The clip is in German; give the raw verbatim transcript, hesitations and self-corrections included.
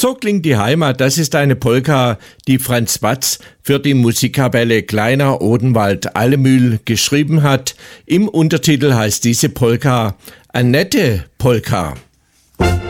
So klingt die Heimat, das ist eine Polka, die Franz Watz für die Musikkapelle Kleiner Odenwald-Allemühl geschrieben hat. Im Untertitel heißt diese Polka Annette Polka.